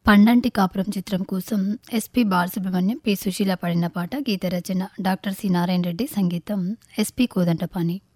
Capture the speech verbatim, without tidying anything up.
పండంటి కాపురం చిత్రం కోసం ఎస్పి బాలసుబ్రహ్మణ్యం, పి సుశీల పాడిన పాట. గీత రచన డాక్టర్ సి నారాయణ రెడ్డి, సంగీతం ఎస్పి కోదండపాణి.